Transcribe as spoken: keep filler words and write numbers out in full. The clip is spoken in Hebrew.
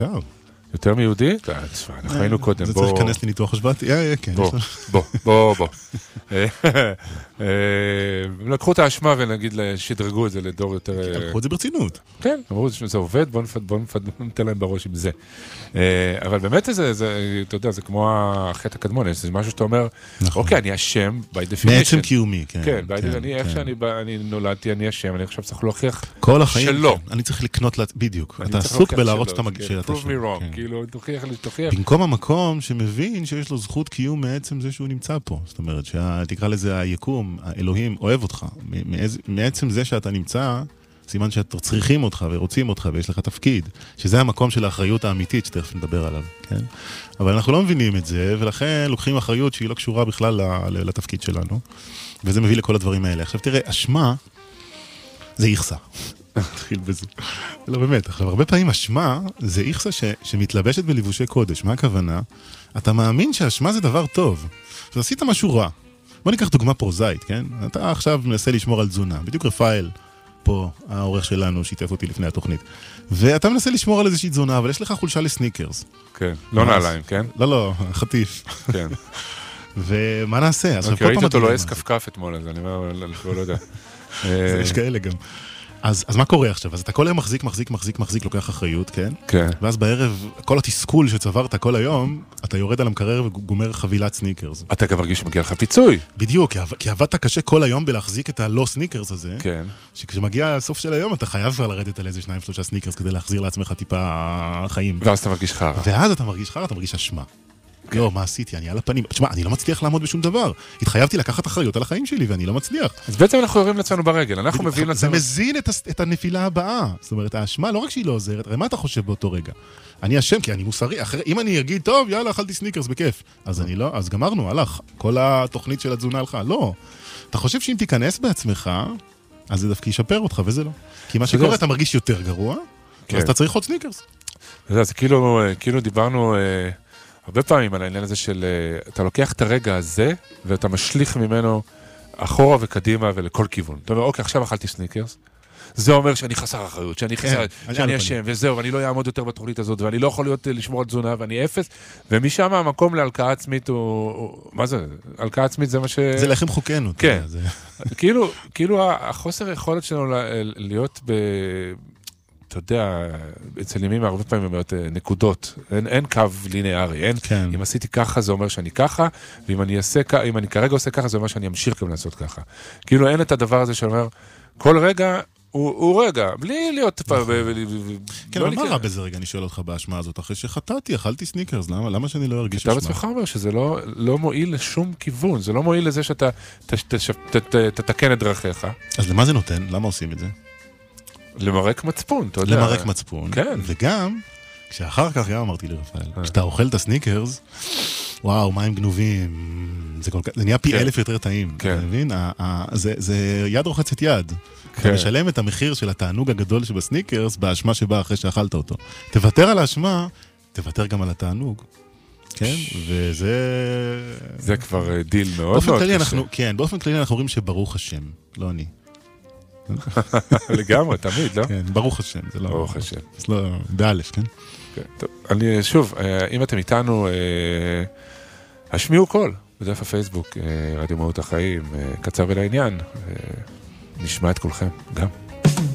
יותר מיהודי? אנחנו היינו קודם. זה צריך להיכנס לניתוח השבעתי? בוא, בוא, בוא, בוא. הם לקחו את האשמה ונגיד שדרגו את זה לדור יותר... לקחו את זה ברצינות. כן, אמרו שזה עובד, בוא ניתן להם בראש עם זה. אבל באמת זה, אתה יודע, זה כמו החטא הקדמון, זה משהו שאתה אומר, אוקיי, אני אשם, by definition. מעצם קיומי, כן. כן, איך שאני נולדתי, אני אשם, אני עכשיו צריך להוכיח שלא. כל החיים, אני צריך לקנות, בדיוק. אתה עסוק בלהראות שאתה מגיע. prove me wrong, כאילו, תוכיח לי, תוכיח. במקום המקום שמבין שיש לו זכות קיום מעצם זה שהוא נמצא פה. זאת אומרת, שתקרא לזה היקום, האלוהים אוהב אותך. מעצם זה שאתה נמצא, סימן שאתם צריכים אותך ורוצים אותך ויש לך תפקיד, שזה המקום של האחריות האמיתית שתכף נדבר עליו, כן? אבל אנחנו לא מבינים את זה, ולכן לוקחים אחריות שהיא לא קשורה בכלל לתפקיד שלנו, וזה מביא לכל הדברים האלה. עכשיו תראה, אשמה זה איכסה. נתחיל בזה. לא באמת, עכשיו הרבה פעמים אשמה זה איכסה ש, שמתלבשת בלבושי קודש. מה הכוונה? אתה מאמין שאשמה זה דבר טוב. אז עשית משהו רע. בוא ניקח דוגמה פרוזאית, כן? אתה עכשיו מנסה לשמור על תזונה. בדיוק רפאל, פה, העורך שלנו, שיתף אותי לפני התוכנית. ואתה מנסה לשמור על איזושהי תזונה, אבל יש לך חולשה לסניקרס. כן, לא נעליים, כן? לא, לא, חטיף. כן. ומה נעשה? ראיתי אותו לא אסקפקף אתמול, אז אני לא יודע. יש כאלה גם. אז, אז מה קורה עכשיו? אז אתה כל היום מחזיק, מחזיק, מחזיק, מחזיק, לוקח אחריות, כן? כן. ואז בערב, כל התסכול שצברת כל היום, אתה יורד על המקרר וגומר חבילת סניקרס. אתה גם מרגיש שמגיע לך פיצוי. בדיוק, כי עבדת קשה כל היום בלהחזיק את הלא סניקרס הזה. כן. שכשמגיע הסוף של היום, אתה חייב כבר לרדת על איזה שניים, שלושה סניקרס כדי להחזיר לעצמך טיפה חיים. ואז אתה מרגיש חרא. ואז אתה מרגיש חרא, אתה מרגיש אשמה. לא, מה עשיתי? אני על הפנים. תשמע, אני לא מצליח לעמוד בשום דבר. התחייבתי לקחת אחריות על החיים שלי, ואני לא מצליח. אז בעצם אנחנו יורים לעצמנו ברגל. אנחנו מביאים לעצמנו... זה מזין את הנפילה הבאה. זאת אומרת, האשמה, לא רק שהיא לא עוזרת, הרי מה אתה חושב באותו רגע? אני אשם, כי אני מוסרי. אם אני אגיד, טוב, יאללה, אכלתי סניקרס בכיף. אז אני לא, אז גמרנו, הלך. כל התוכנית של התזונה הלכה. לא. אתה חושב שאם תיכנס בעצמך, אז זה דווקא ישפר אותך, וזה לא. כי מה שקורה, אתה מרגיש יותר גרוע, אז אתה צריך עוד סניקרס. זה כאילו, כאילו דיברנו הרבה פעמים על העניין הזה של, אתה לוקח את הרגע הזה, ואתה משליך ממנו אחורה וקדימה ולכל כיוון. אתה אומר, אוקיי, עכשיו אכלתי סניקרס, זה אומר שאני חסר אחריות, שאני חסר, שאני אשם, וזהו, ואני לא אעמוד יותר בתוכנית הזאת, ואני לא יכול להיות לשמור על תזונה, ואני אפס, ומשם המקום להלקאה עצמית הוא, מה זה? הלקאה עצמית זה מה ש... זה לחם חוקנו. כן. כאילו, כאילו החוסר יכולת שלנו להיות ב... אתה יודע, אצל ימים הרבה פעמים אומרת נקודות, אין, אין קו ליניארי, אין, כן. אם עשיתי ככה זה אומר שאני ככה, ואם אני אעשה, אם אני כרגע עושה ככה זה אומר שאני אמשיך גם לעשות ככה. כאילו אין את הדבר הזה שאומר, כל רגע הוא, הוא רגע, בלי להיות... נכון. ב, ב, ב, כן, אבל מה רע בזה רגע, אני שואל אותך באשמה הזאת, אחרי שחטאתי, אכלתי סניקרס, למה, למה שאני לא ארגיש אשמה? אתה בעצמך אומר שזה לא, לא מועיל לשום כיוון, זה לא מועיל לזה שאתה תתקן את דרכיך. אז למה זה נותן? למה עושים את זה? למרק מצפון, אתה יודע. למרק מצפון. כן. וגם, כשאחר כך גם אמרתי לרפאל, כשאתה אוכל את הסניקרס, וואו, מים גנובים, זה, כל... זה נהיה פי אלף יותר טעים. כן. אתה מבין? זה, זה יד רוחצת יד. כן. אתה משלם את המחיר של התענוג הגדול שבסניקרס, באשמה שבאה אחרי שאכלת אותו. תוותר על האשמה, תוותר גם על התענוג. כן? וזה... זה כבר דיל מאוד מאוד קשה. אנחנו, כן, באופן כללי אנחנו אומרים שברוך השם, לא אני. לגמרי, תמיד, לא? כן, ברוך השם, זה לא... ברוך השם. זה לא... באלף, כן? כן, טוב. אני, שוב, אם אתם איתנו, השמיעו קול בדף הפייסבוק, רדיו מהות החיים, קצר ולעניין, נשמע את כולכם, גם.